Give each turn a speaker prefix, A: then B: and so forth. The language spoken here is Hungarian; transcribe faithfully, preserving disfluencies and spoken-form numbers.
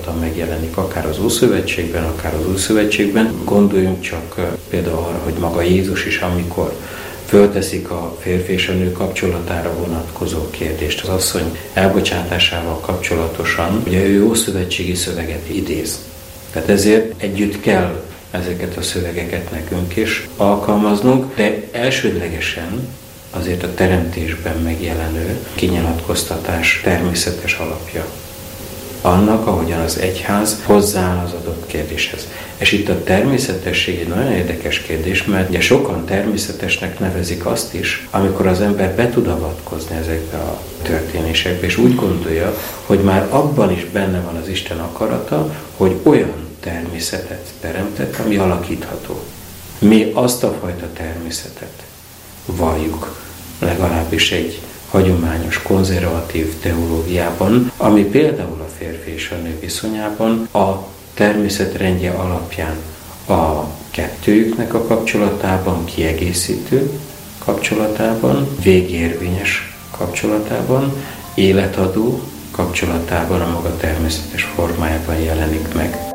A: kapcsolata megjelenik, akár az Ószövetségben, akár az Újszövetségben. Gondoljunk csak például arra, hogy maga Jézus is, amikor fölteszik a férfi és a nő kapcsolatára vonatkozó kérdést, az asszony elbocsátásával kapcsolatosan, ugye ő ószövetségi szöveget idéz. Tehát ezért együtt kell ezeket a szövegeket nekünk is alkalmaznunk, de elsődlegesen azért a teremtésben megjelenő kinyilatkoztatás természetes alapja annak, ahogyan az egyház hozzááll az adott kérdéshez. És itt a természetesség egy nagyon érdekes kérdés, mert ugye sokan természetesnek nevezik azt is, amikor az ember be tud avatkozni ezekbe a történésekbe, és úgy gondolja, hogy már abban is benne van az Isten akarata, hogy olyan természetet teremtett, ami alakítható. Mi azt a fajta természetet valljuk, legalábbis egy hagyományos, konzervatív teológiában, ami például a férfi és a nő viszonyában a természetrendje alapján a kettőjüknek a kapcsolatában, kiegészítő kapcsolatában, végérvényes kapcsolatában, életadó kapcsolatában a maga természetes formájában jelenik meg.